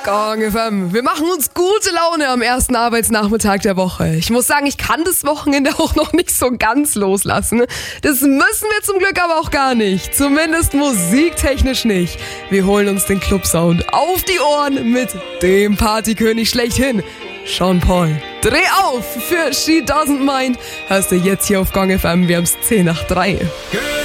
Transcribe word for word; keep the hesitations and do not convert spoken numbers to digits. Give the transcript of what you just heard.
Gong F M. Wir machen uns gute Laune am ersten Arbeitsnachmittag der Woche. Ich muss sagen, ich kann das Wochenende auch noch nicht so ganz loslassen. Das müssen wir zum Glück aber auch gar nicht. Zumindest musiktechnisch nicht. Wir holen uns den Clubsound auf die Ohren mit dem Partykönig schlechthin, Sean Paul. Dreh auf für She Doesn't Mind. Hörst du jetzt hier auf Gong F M. Wir haben's zehn nach drei.